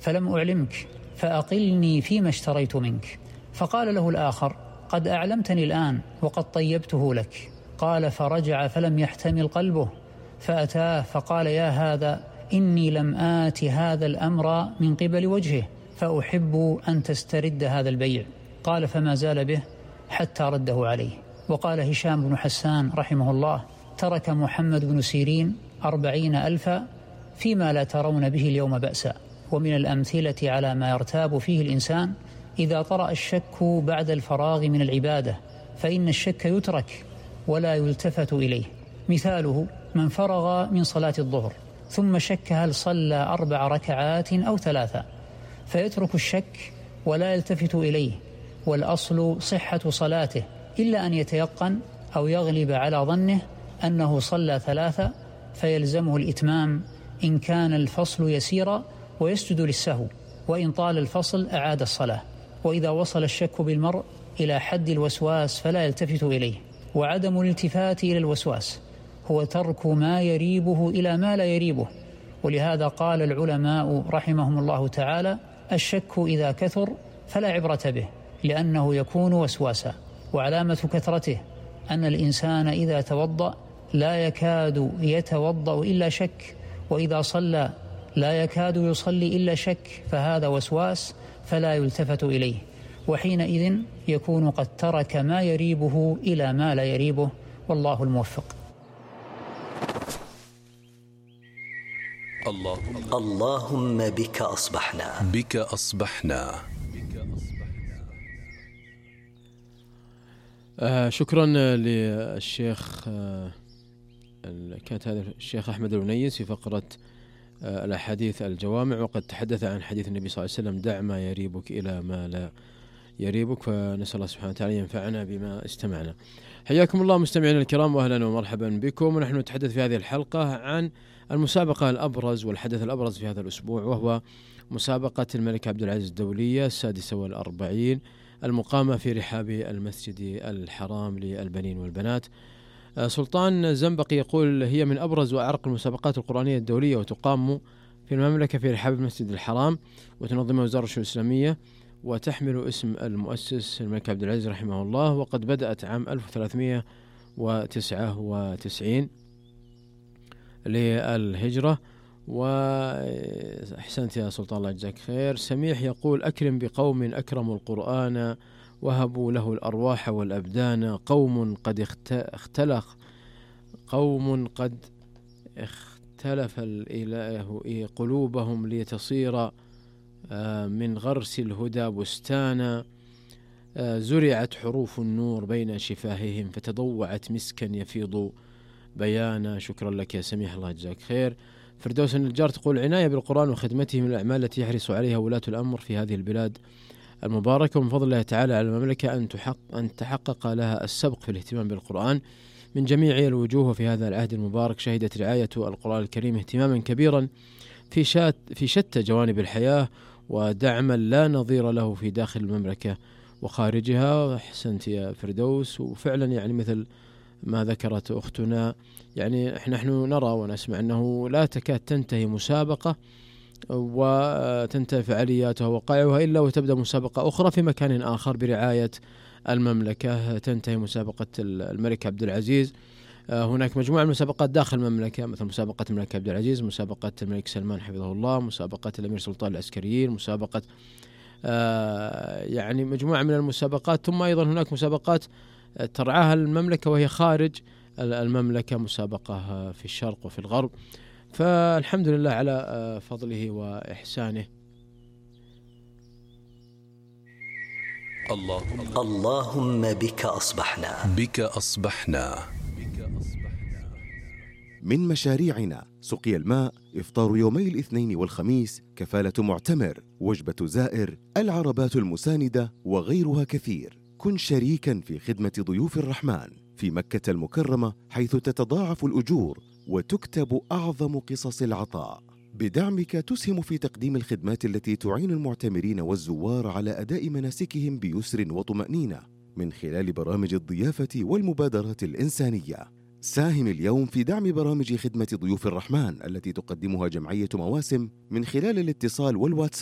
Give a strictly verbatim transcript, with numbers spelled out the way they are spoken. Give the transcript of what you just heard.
فلم أعلمك، فأقلني فيما اشتريت منك. فقال له الآخر: قد أعلمتني الآن وقد طيبته لك. قال: فرجع فلم يحتمل قلبه، فأتاه فقال: يا هذا، إني لم آت هذا الأمر من قبل وجهه، فأحب أن تسترد هذا البيع. قال: فما زال به حتى رده عليه. وقال هشام بن حسان رحمه الله: ترك محمد بن سيرين أربعين ألفا فيما لا ترون به اليوم بأسا. ومن الأمثلة على ما يرتاب فيه الإنسان إذا طرأ الشك بعد الفراغ من العبادة، فإن الشك يترك ولا يلتفت إليه. مثاله: من فرغ من صلاة الظهر ثم شك هل صلى أربع ركعات أو ثلاثة، فيترك الشك ولا يلتفت إليه، والأصل صحة صلاته، إلا أن يتيقن أو يغلب على ظنه أنه صلى ثلاثة، فيلزمه الإتمام إن كان الفصل يسيرا، ويسجد للسهو، وإن طال الفصل أعاد الصلاة. وإذا وصل الشك بالمرء إلى حد الوسواس فلا يلتفت إليه. وعدم الالتفات إلى الوسواس هو ترك ما يريبه إلى ما لا يريبه. ولهذا قال العلماء رحمهم الله تعالى: الشك إذا كثر فلا عبرة به، لأنه يكون وسواسا. وعلامة كثرته أن الإنسان إذا توضأ لا يكاد يتوضأ إلا شك، وإذا صلى لا يكاد يصلي إلا شك، فهذا وسواس فلا يلتفت إليه، وحينئذ يكون قد ترك ما يريبه إلى ما لا يريبه، والله الموفق. اللهم بك أصبحنا بك أصبحنا آه شكرا للشيخ آه كانت هذا الشيخ أحمد الونيس في فقرة آه الأحاديث الجوامع، وقد تحدث عن حديث النبي صلى الله عليه وسلم: دع ما يريبك إلى ما لا يريبك. فنسأل الله سبحانه وتعالى ينفعنا بما استمعنا. حياكم الله مستمعينا الكرام، وأهلا ومرحبا بكم. ونحن نتحدث في هذه الحلقة عن المسابقة الأبرز والحدث الأبرز في هذا الأسبوع، وهو مسابقة الملك عبد العزيز الدولية السادسة والأربعين المقامة في رحاب المسجد الحرام للبنين والبنات. سلطان زنبقي يقول: هي من أبرز وأعرق المسابقات القرآنية الدولية، وتقام في المملكة في رحاب المسجد الحرام، وتنظمها وزارة الشؤون الإسلامية، وتحمل اسم المؤسس الملك عبد العزيز رحمه الله. وقد بدأت عام ألف وثلاثمائة وتسعة وتسعين للهجرة. وأحسنت يا سلطان، الله يجزاك خير. سميح يقول: أكرم بقوم أكرموا القرآن وهبوا له الأرواح والأبدان، قوم قد اختلق قوم قد اختلف الإله قلوبهم لتصير من غرس الهدى بستانا، زرعت حروف النور بين شفاههم فتضوعت مسكا يفيض بيانا. شكرا لك يا سميح، الله يجزاك خير. فردوس النجار تقول: عناية بالقرآن وخدمته من الأعمال التي يحرص عليها ولاة الأمر في هذه البلاد المباركة، ومن فضل الله تعالى على المملكة أن تحقق أن تحقق لها السبق في الاهتمام بالقرآن من جميع الوجوه. في هذا العهد المبارك شهدت رعاية القرآن الكريم اهتماما كبيرا في شات في شتى جوانب الحياة، ودعما لا نظير له في داخل المملكة وخارجها. أحسنت يا فردوس. وفعلا يعني مثل ما ذكرت أختنا، يعني نحن نرى ونسمع أنه لا تكاد تنتهي مسابقة وتنتهي فعالياتها ووقائعها إلا وتبدأ مسابقة أخرى في مكان آخر برعاية المملكة. تنتهي مسابقة الملك عبد العزيز، هناك مجموعة من المسابقات داخل المملكة، مثل مسابقة الملك عبد العزيز، مسابقة الملك سلمان حفظه الله، مسابقة الأمير سلطان العسكريين، مسابقة يعني مجموعة من المسابقات. ثم أيضا هناك مسابقات ترعاها المملكة وهي خارج المملكة، مسابقة في الشرق وفي الغرب. فالحمد لله على فضله وإحسانه. اللهم, اللهم بك أصبحنا بك أصبحنا من مشاريعنا سقي الماء، إفطار يومي الاثنين والخميس، كفالة معتمر، وجبة زائر، العربات المساندة وغيرها كثير. كن شريكا في خدمة ضيوف الرحمن في مكة المكرمة، حيث تتضاعف الأجور وتكتب أعظم قصص العطاء. بدعمك تسهم في تقديم الخدمات التي تعين المعتمرين والزوار على أداء مناسكهم بيسر وطمأنينة من خلال برامج الضيافة والمبادرات الإنسانية. ساهم اليوم في دعم برامج خدمة ضيوف الرحمن التي تقدمها جمعية مواسم من خلال الاتصال والواتساب